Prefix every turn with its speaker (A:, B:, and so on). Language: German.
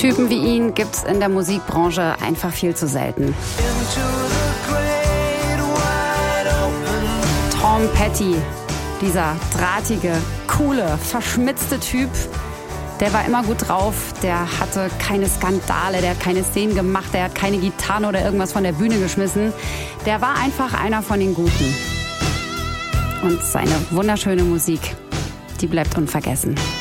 A: Typen wie ihn gibt's in der Musikbranche einfach viel zu selten. Tom Petty, dieser drahtige, coole, verschmitzte Typ, der war immer gut drauf, der hatte keine Skandale, der hat keine Szenen gemacht, der hat keine Gitarren oder irgendwas von der Bühne geschmissen. Der war einfach einer von den Guten. Und seine wunderschöne Musik, die bleibt unvergessen.